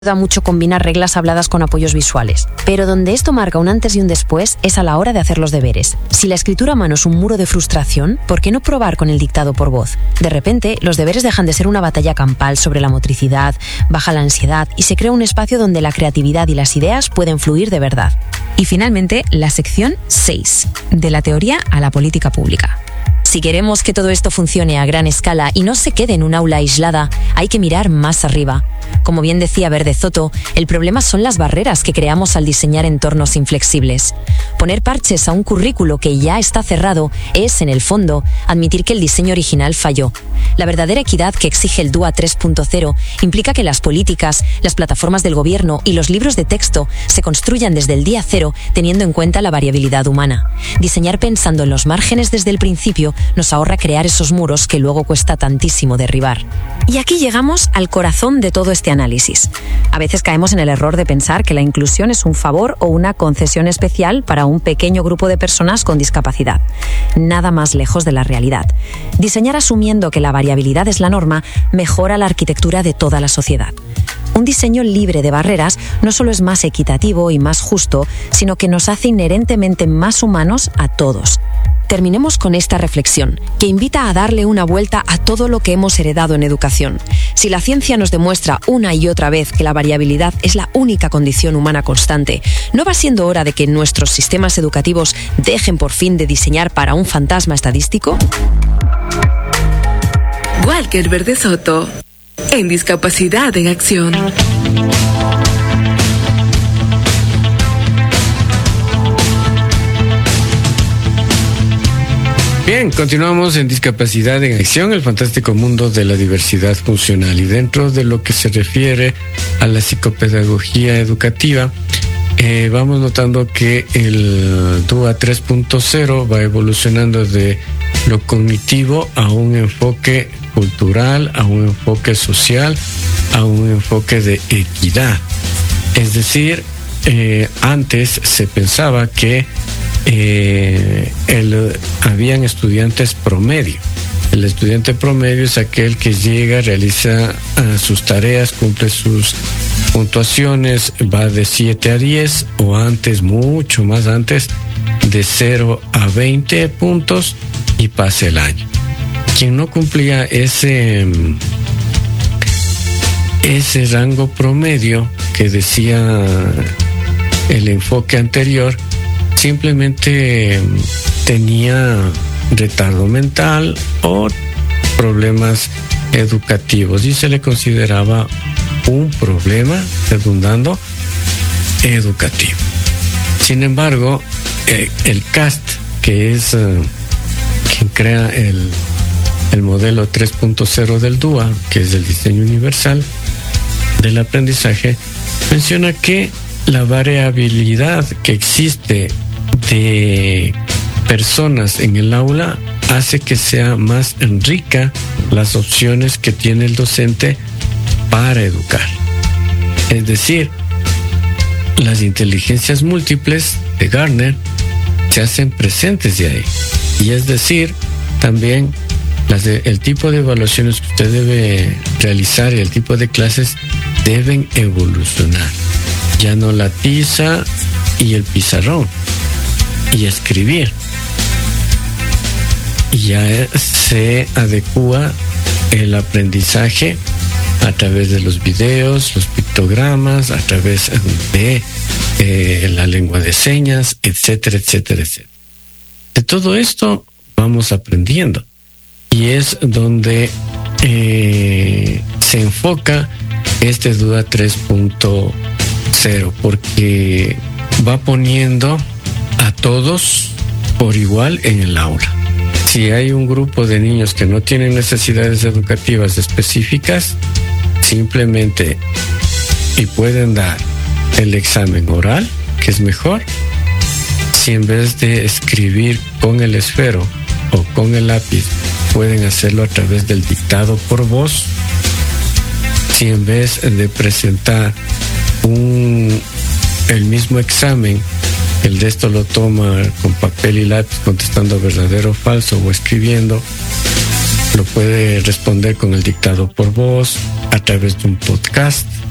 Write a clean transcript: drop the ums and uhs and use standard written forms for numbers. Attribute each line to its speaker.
Speaker 1: Da mucho combinar reglas habladas con apoyos visuales, pero donde esto marca un antes y un después es a la hora de hacer los deberes. Si la escritura a mano es un muro de frustración, ¿por qué no probar con el dictado por voz? De repente, los deberes dejan de ser una batalla campal sobre la motricidad, baja la ansiedad y se crea un espacio donde la creatividad y las ideas pueden fluir de verdad. Y finalmente, la sección 6, de la teoría a la política pública. Si queremos que todo esto funcione a gran escala y no se quede en un aula aislada, hay que mirar más arriba. Como bien decía Verde Soto, el problema son las barreras que creamos al diseñar entornos inflexibles. Poner parches a un currículo que ya está cerrado es, en el fondo, admitir que el diseño original falló. La verdadera equidad que exige el DUA 3.0 implica que las políticas, las plataformas del gobierno y los libros de texto se construyan desde el día cero teniendo en cuenta la variabilidad humana. Diseñar pensando en los márgenes desde el principio nos ahorra crear esos muros que luego cuesta tantísimo derribar. Y aquí llegamos al corazón de todo este análisis. A veces caemos en el error de pensar que la inclusión es un favor o una concesión especial para un pequeño grupo de personas con discapacidad. Nada más lejos de la realidad. Diseñar asumiendo que la variabilidad es la norma mejora la arquitectura de toda la sociedad. Un diseño libre de barreras no solo es más equitativo y más justo, sino que nos hace inherentemente más humanos a todos. Terminemos con esta reflexión, que invita a darle una vuelta a todo lo que hemos heredado en educación. Si la ciencia nos demuestra una y otra vez que la variabilidad es la única condición humana constante, ¿no va siendo hora de que nuestros sistemas educativos dejen por fin de diseñar para un fantasma estadístico?
Speaker 2: Walker Verde Soto, en Discapacidad en Acción.
Speaker 3: Bien, continuamos en Discapacidad en Acción, el fantástico mundo de la diversidad funcional. Y dentro de lo que se refiere a la psicopedagogía educativa, vamos notando que el DUA 3.0 va evolucionando de lo cognitivo a un enfoque cultural, a un enfoque social, a un enfoque de equidad. Es decir, antes se pensaba que habían estudiantes promedio. El estudiante promedio es aquel que llega, realiza sus tareas, cumple sus puntuaciones, va de 7 a 10 o antes, mucho más antes, de 0 a 20 puntos y pase el año. Quien no cumplía ese rango promedio que decía el enfoque anterior, simplemente tenía retardo mental o problemas educativos y se le consideraba un problema, redundando, educativo. Sin embargo, el CAST, que es quien crea el modelo 3.0 del DUA, que es el diseño universal del aprendizaje, menciona que la variabilidad que existe de personas en el aula hace que sea más rica las opciones que tiene el docente para educar. Es decir, las inteligencias múltiples de Gardner se hacen presentes de ahí. Y es decir, también el tipo de evaluaciones que usted debe realizar y el tipo de clases deben evolucionar. Ya no la tiza y el pizarrón y escribir. Y ya se adecúa el aprendizaje a través de los videos, los pictogramas, a través de la lengua de señas, etcétera, etcétera, etcétera. De todo esto vamos aprendiendo y es donde se enfoca este DUA 3.0, porque va poniendo a todos por igual en el aula. Si hay un grupo de niños que no tienen necesidades educativas específicas, simplemente y pueden dar el examen oral, que es mejor, si en vez de escribir con el esfero o con el lápiz, pueden hacerlo a través del dictado por voz. Si en vez de presentar el mismo examen, el de esto lo toma con papel y lápiz contestando verdadero o falso o escribiendo, lo puede responder con el dictado por voz, a través de un podcast,